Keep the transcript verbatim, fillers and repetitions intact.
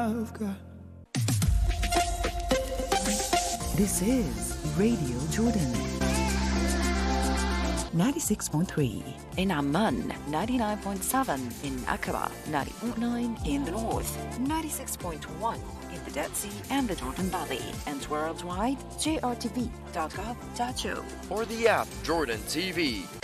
I've got. This is Radio Jordan. ninety-six point three in Amman, ninety-nine point seven in Aqaba, ninety point nine in the north, ninety-six point one in the Dead Sea and the Jordan Valley, and worldwide, J R T V dot gov dot J O. Or the app Jordan T V.